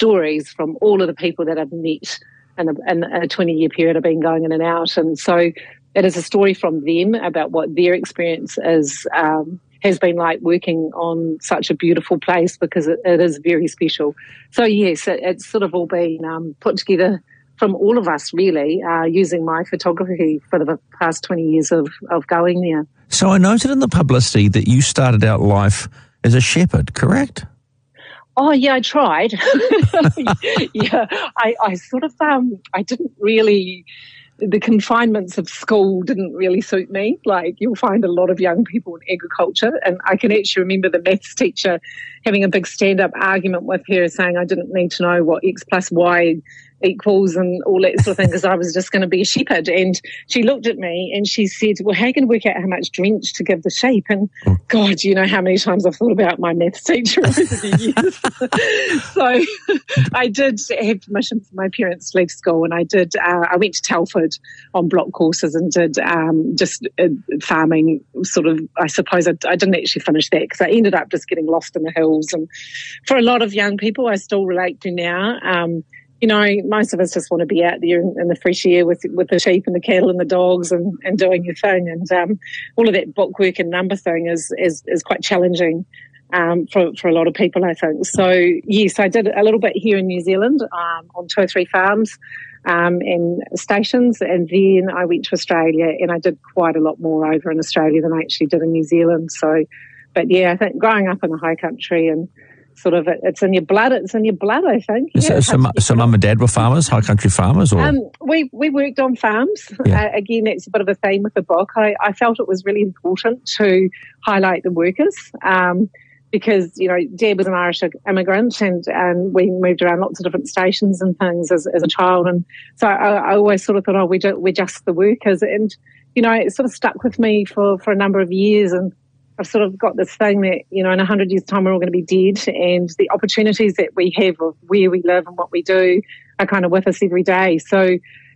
stories from all of the people that I've met in a 20-year period I've been going in and out. And so it is a story from them about what their experience has been like working on such a beautiful place, because it is very special. So, yes, it's sort of all been put together from all of us, really, using my photography for the past 20 years of going there. So I noted in the publicity that you started out life as a shepherd, correct? Oh, yeah, I tried. Yeah, I sort of, I didn't really, the confinements of school didn't really suit me. Like, you'll find a lot of young people in agriculture, and I can actually remember the maths teacher having a big stand-up argument with her, saying I didn't need to know what X plus Y equals and all that sort of thing, because I was just going to be a shepherd. And she looked at me and she said, well, how are you going to work out how much drench to give the sheep? And God, you know how many times I've thought about my maths teacher over the years. So I did have permission from my parents to leave school, and I went to Telford on block courses and did just farming sort of. I suppose I didn't actually finish that because I ended up just getting lost in the hills. And for a lot of young people, I still relate to now. You know, most of us just want to be out there in the fresh air with the sheep and the cattle and the dogs and doing your thing. And all of that bookwork and number thing is quite challenging for a lot of people, I think. So, yes, I did a little bit here in New Zealand on 2 or 3 farms and stations. And then I went to Australia, and I did quite a lot more over in Australia than I actually did in New Zealand. So, but, yeah, I think growing up in the high country and sort of it's in your blood. It's in your blood, I think. Yeah, so mum and dad were farmers, high country farmers, or we worked on farms. Yeah. Again, that's a bit of a theme with the book. I felt it was really important to highlight the workers because Dad was an Irish immigrant, and we moved around lots of different stations and things as a child, and so I always sort of thought, we're just the workers, and it sort of stuck with me for a number of years. And I've sort of got this thing that, in 100 years' time, we're all going to be dead, and the opportunities that we have of where we live and what we do are kind of with us every day. So,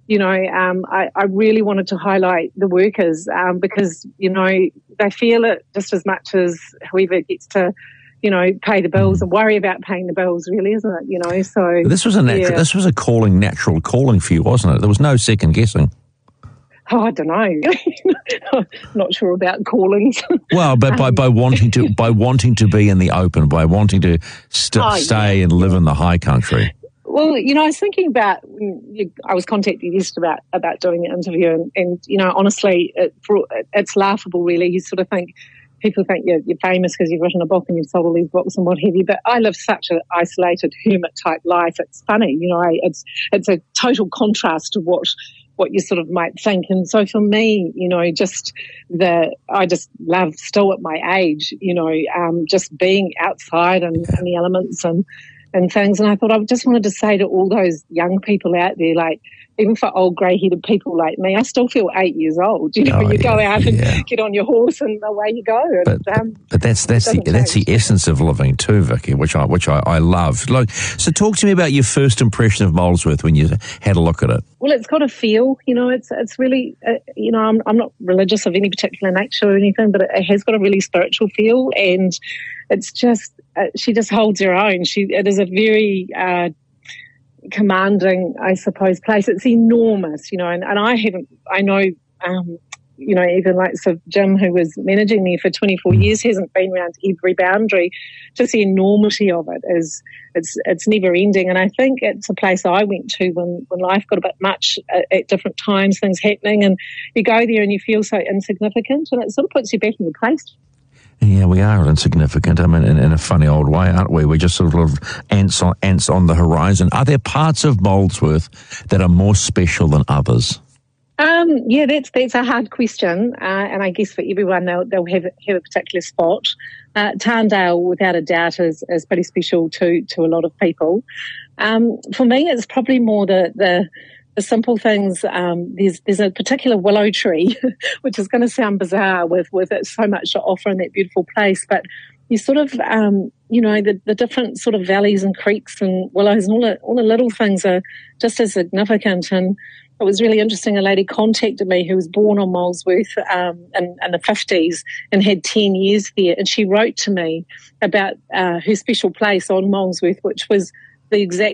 I really wanted to highlight the workers because, they feel it just as much as whoever gets to, pay the bills and worry about paying the bills, really, isn't it? So this was a natural calling for you, wasn't it? There was no second guessing. Oh, I don't know. Not sure about callings. Well, but by wanting to be in the open, by wanting to stay and live in the high country. Well, I was thinking about. I was contacted yesterday about doing the interview, and honestly, it's laughable. Really, you sort of think. People think you're famous because you've written a book and you've sold all these books and what have you. But I live such an isolated hermit type life. It's funny, it's a total contrast to what you sort of might think. And so for me, I just love still at my age, just being outside and in the elements and things. And I thought I just wanted to say to all those young people out there, like, even for old grey-headed people like me, I still feel 8 years old. You go out and get on your horse and away you go. And, but that's the essence of living too, Vicky, which I love. So talk to me about your first impression of Molesworth when you had a look at it. Well, it's got a feel. It's really. I'm not religious of any particular nature or anything, but it has got a really spiritual feel, and it's just she just holds her own. It is a very commanding, I suppose, place. It's enormous, and I know, even like Sir Jim, who was managing there for 24 years, hasn't been around every boundary. Just the enormity of it it's never ending. And I think it's a place I went to when life got a bit much at different times, things happening, and you go there and you feel so insignificant, and it sort of puts you back in your place. Yeah, we are insignificant. I mean, in a funny old way, aren't we? We're just sort of ants on the horizon. Are there parts of Molesworth that are more special than others? Yeah, that's a hard question, and I guess for everyone they'll have a particular spot. Tarndale, without a doubt, is pretty special to a lot of people. For me, it's probably more the simple things. There's a particular willow tree, which is going to sound bizarre with it so much to offer in that beautiful place, but you sort of, the different sort of valleys and creeks and willows and all the little things are just as significant. And it was really interesting. A lady contacted me who was born on Molesworth in the 50s and had 10 years there, and she wrote to me about her special place on Molesworth, which was the exact